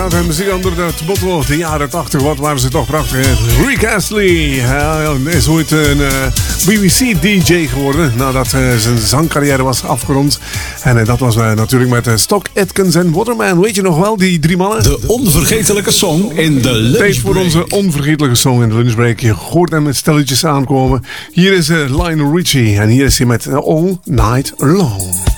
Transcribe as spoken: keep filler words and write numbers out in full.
inderdaad. En muziek onder het motto, de jaren tachtig, wat waren ze toch prachtig. Rick Astley uh, is ooit een uh, B B C-D J geworden nadat uh, zijn zangcarrière was afgerond. En uh, dat was uh, natuurlijk met uh, Stock Aitken en Waterman. Weet je nog wel, die drie mannen? De onvergetelijke song in de lunchbreak. Tijd voor onze onvergetelijke song in de lunchbreak. Je hoort hem met stelletjes aankomen. Hier is uh, Lionel Richie en hier is hij met uh, All Night Long.